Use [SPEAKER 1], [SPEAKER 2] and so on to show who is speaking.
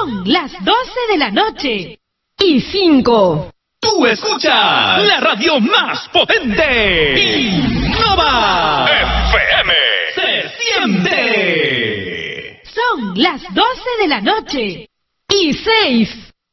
[SPEAKER 1] Son las 12 de la noche.
[SPEAKER 2] Y 5.
[SPEAKER 3] Tú escuchas la radio más potente. Innova FM. Se siente.
[SPEAKER 1] Son las 12 de la noche.
[SPEAKER 2] Y 6.